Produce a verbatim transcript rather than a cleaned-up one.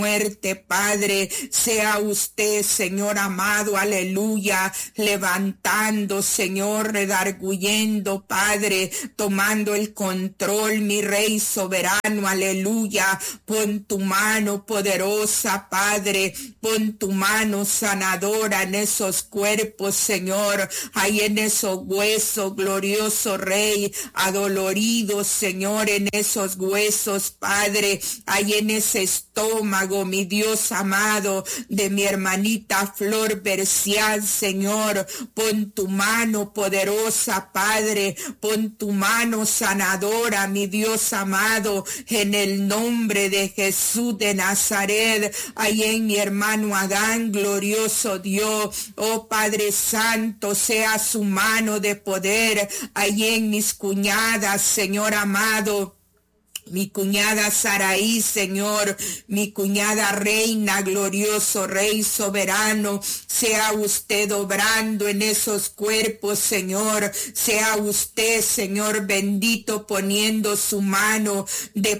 muerte, Padre. Sea usted, Señor amado, aleluya, levantando, Señor, redarguyendo, Padre, tomando el control, mi Rey soberano, aleluya. Pon tu mano poderosa, Padre, pon tu mano sanadora en esos cuerpos, Señor, ahí en esos huesos, glorioso Rey, adoloridos, Señor, en esos huesos, Padre, ahí en ese estómago, mi Dios amado, de mi hermanita Flor Bercial, Señor, pon tu mano poderosa, Padre, pon tu mano sanadora, mi Dios amado, en el nombre de Jesús de Nazaret, ahí en mi hermano Adán, glorioso Dios, oh Padre Santo, sea su mano de poder, ahí en mis cuñadas, Señor amado, mi cuñada Saraí, Señor, mi cuñada Reina, glorioso Rey soberano, sea usted obrando en esos cuerpos, Señor, sea usted, Señor bendito, poniendo su mano de